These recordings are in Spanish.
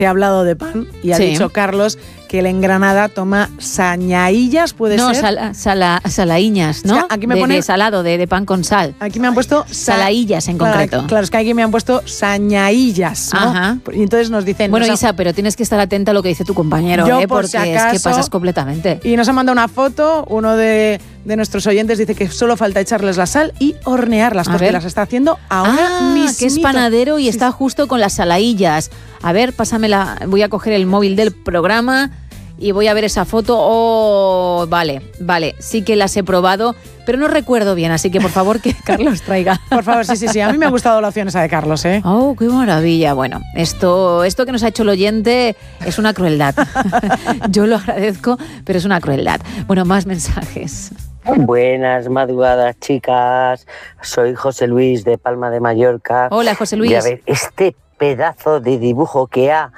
He hablado de pan y ha dicho Carlos que él en Granada toma sañaillas, ¿puede ser? No, salaíñas, ¿no? Es que aquí me pone de salado, de pan con sal. Aquí me han puesto salaíllas en concreto. Claro, es que aquí me han puesto sañaillas, ¿no? Ajá. Y entonces nos dicen... Bueno, Isa, pero tienes que estar atenta a lo que dice tu compañero, por porque si acaso, es que pasas completamente. Y nos ha mandado una foto, uno de nuestros oyentes dice que solo falta echarles la sal y hornearlas, porque las está haciendo ahora mismo. Que es panadero y está justo con las salaíllas. A ver, pásamela, voy a coger el móvil del programa y voy a ver esa foto. Oh, vale, sí que las he probado, pero no recuerdo bien, así que por favor que Carlos traiga. Por favor, sí, a mí me ha gustado la opción esa de Carlos, ¿eh? Oh, qué maravilla. Bueno, esto que nos ha hecho el oyente es una crueldad. Yo lo agradezco, pero es una crueldad. Bueno, más mensajes. Buenas madrugadas, chicas. Soy José Luis de Palma de Mallorca. Hola, José Luis. Y a ver, este pedazo de dibujo que ha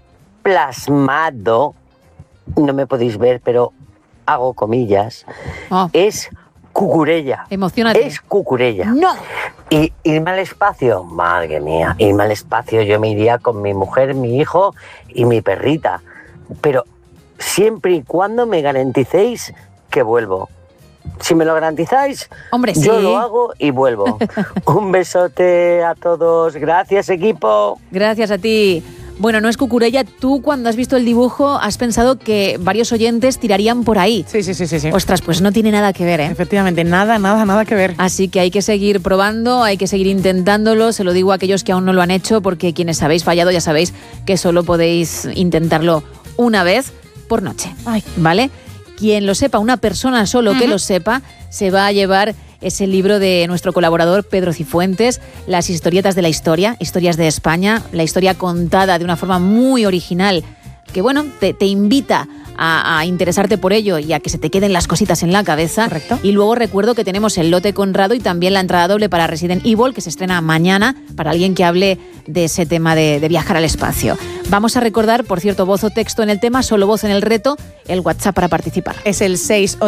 plasmado, no me podéis ver, pero hago comillas, es cucurella. Emocionate. Es cucurella. No. Y irme al espacio, madre mía, irme al espacio, yo me iría con mi mujer, mi hijo y mi perrita. Pero siempre y cuando me garanticéis que vuelvo. Si me lo garantizáis, hombre, sí, yo lo hago y vuelvo. Un besote a todos. Gracias, equipo. Gracias a ti. Bueno, no es cucurella. Tú, cuando has visto el dibujo, has pensado que varios oyentes tirarían por ahí. Sí. Ostras, pues no tiene nada que ver, ¿eh? Efectivamente, nada que ver. Así que hay que seguir probando, hay que seguir intentándolo. Se lo digo a aquellos que aún no lo han hecho, porque quienes habéis fallado ya sabéis que solo podéis intentarlo una vez por noche. Ay. ¿Vale? Quien lo sepa, una persona solo que lo sepa, se va a llevar ese libro de nuestro colaborador Pedro Cifuentes, Las historietas de la historia, historias de España, la historia contada de una forma muy original, que bueno, te invita a interesarte por ello y a que se te queden las cositas en la cabeza. Correcto. Y luego recuerdo que tenemos el lote Conrado y también la entrada doble para Resident Evil, que se estrena mañana, para alguien que hable de ese tema de viajar al espacio. Vamos a recordar, por cierto, voz o texto en el tema, solo voz en el reto, el WhatsApp para participar. Es el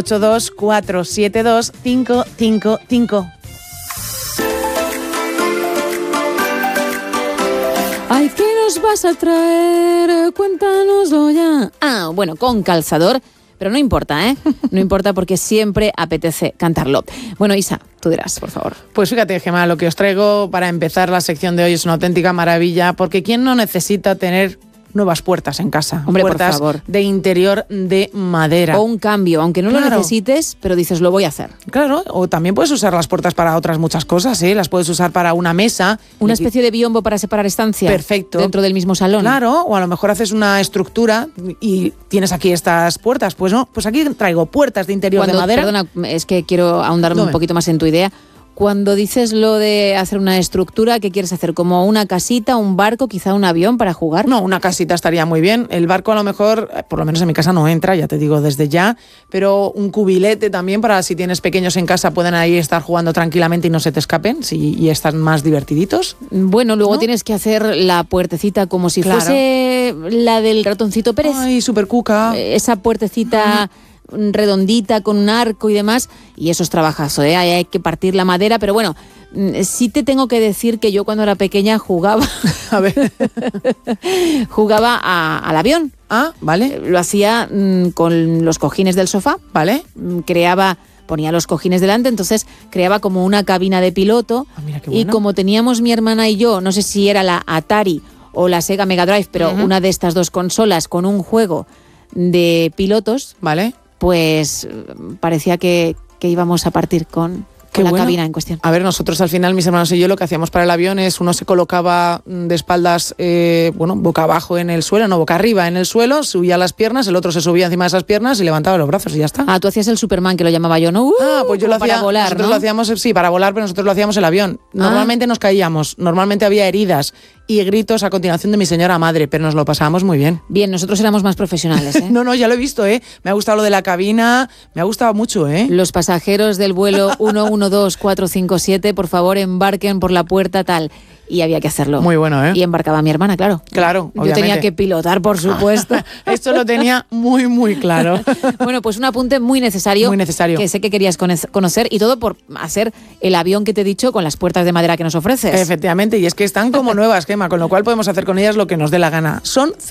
682-472-555. Ay, ¿qué nos vas a traer? Cuéntanoslo ya. Bueno, con calzador, pero no importa, ¿eh? No importa porque siempre apetece cantarlo. Bueno, Isa, tú dirás, por favor. Pues fíjate, Gemma, lo que os traigo para empezar la sección de hoy es una auténtica maravilla, porque ¿quién no necesita tener nuevas puertas en casa? Hombre, puertas, por favor, de interior de madera. O un cambio, aunque no lo necesites, pero dices, lo voy a hacer. Claro, o también puedes usar las puertas para otras muchas cosas, ¿eh? Las puedes usar para una mesa. Una especie de biombo para separar estancias. Perfecto. Dentro del mismo salón. Claro, o a lo mejor haces una estructura y tienes aquí estas puertas. Pues no, pues aquí traigo puertas de interior de madera. Perdona, es que quiero ahondarme un poquito más en tu idea. Cuando dices lo de hacer una estructura, ¿qué quieres hacer? ¿Como una casita, un barco, quizá un avión para jugar? No, una casita estaría muy bien. El barco a lo mejor, por lo menos en mi casa no entra, ya te digo desde ya, pero un cubilete también para si tienes pequeños en casa pueden ahí estar jugando tranquilamente y no se te escapen y están más divertiditos. Bueno, luego tienes que hacer la puertez como si fuese la del ratoncito Pérez. Ay, súper cuca. Esa puertecita redondita con un arco y demás, y eso es trabajazo, ¿eh? Hay que partir la madera, pero bueno, sí te tengo que decir que yo cuando era pequeña jugaba a ver jugaba al avión. Vale. Lo hacía con los cojines del sofá, vale. Ponía los cojines delante, entonces creaba como una cabina de piloto. Mira qué bueno. Y como teníamos mi hermana y yo, no sé si era la Atari o la Sega Mega Drive, pero una de estas dos consolas con un juego de pilotos, vale, pues parecía que íbamos a partir con la cabina en cuestión. A ver, nosotros al final, mis hermanos y yo, lo que hacíamos para el avión es uno se colocaba de espaldas, boca abajo en el suelo, no, boca arriba en el suelo, subía las piernas, el otro se subía encima de esas piernas y levantaba los brazos y ya está. Tú hacías el Superman, que lo llamaba yo, ¿no? Pues yo lo hacía para volar, nosotros ¿no? lo hacíamos, sí, para volar, pero nosotros lo hacíamos el avión. Normalmente nos caíamos, normalmente había heridas y gritos a continuación de mi señora madre, pero nos lo pasábamos muy bien. Bien, nosotros éramos más profesionales, ¿eh? No, ya lo he visto, ¿eh? Me ha gustado lo de la cabina, me ha gustado mucho, ¿eh? Los pasajeros del vuelo 112457, por favor, embarquen por la puerta tal. y había que hacerlo. Muy bueno, ¿eh? Y embarcaba a mi hermana, claro. Claro, Yo tenía que pilotar, por supuesto. Esto lo tenía muy, muy claro. Bueno, pues un apunte muy necesario. Muy necesario. Que sé que querías conocer, y todo por hacer el avión que te he dicho con las puertas de madera que nos ofreces. Efectivamente, y es que están como nuevas, Gemma, con lo cual podemos hacer con ellas lo que nos dé la gana. Son